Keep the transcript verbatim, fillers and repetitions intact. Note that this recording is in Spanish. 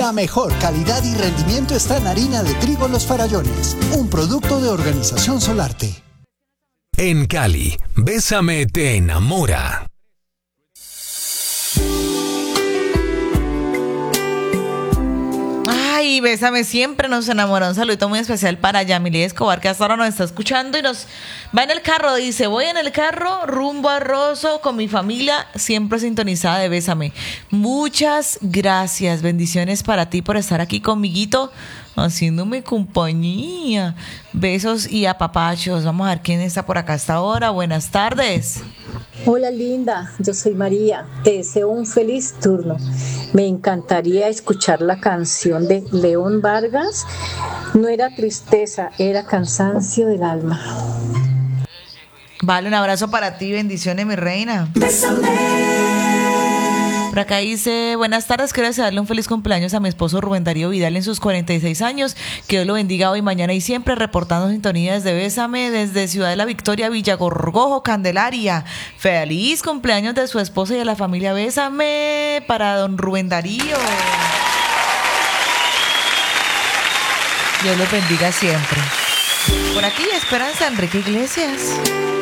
La mejor calidad y rendimiento está en harina de trigo Los Farallones, un producto de Organización Solarte. En Cali, Bésame te enamora. Ay, Bésame siempre nos enamora. Un saludito muy especial para Yamile Escobar, que hasta ahora nos está escuchando y nos va en el carro. Dice, voy en el carro rumbo a Rosso con mi familia, siempre sintonizada de Bésame. Muchas gracias, bendiciones para ti por estar aquí conmiguito, haciéndome compañía. Besos y apapachos. Vamos a ver quién está por acá hasta ahora. Buenas tardes. Hola linda, yo soy María, te deseo un feliz turno. Me encantaría escuchar la canción de León Vargas. No era tristeza, era cansancio del alma. Vale, un abrazo para ti, bendiciones mi reina. Bésame. Por acá dice, buenas tardes, quiero desearle un feliz cumpleaños a mi esposo Rubén Darío Vidal en sus cuarenta y seis años. Que Dios lo bendiga hoy, mañana y siempre, reportando sintonía desde Bésame, desde Ciudad de la Victoria, Villagorgojo, Candelaria. Feliz cumpleaños de su esposa y de la familia Bésame para don Rubén Darío. Dios los bendiga siempre. Por aquí, Esperanza Enrique Iglesias.